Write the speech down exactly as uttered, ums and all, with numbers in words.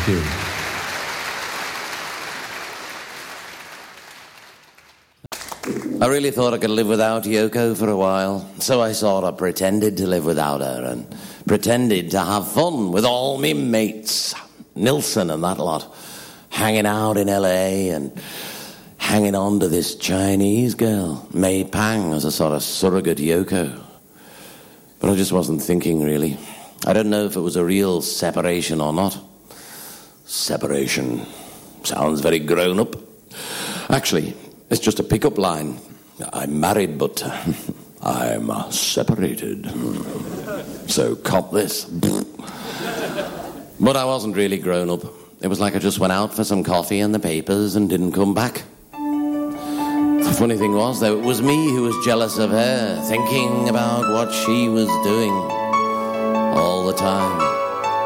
you. I really thought I could live without Yoko for a while, so I sort of pretended to live without her and pretended to have fun with all me mates, Nilsson and that lot, hanging out in L A and hanging on to this Chinese girl, Mei Pang, as a sort of surrogate Yoko. But I just wasn't thinking, really. I don't know if it was a real separation or not. Separation sounds very grown-up. Actually, it's just a pick-up line. I'm married, but uh, I'm uh, separated. So cop this. But I wasn't really grown up. It was like I just went out for some coffee and the papers and didn't come back. The funny thing was, though, it was me who was jealous of her, thinking about what she was doing all the time.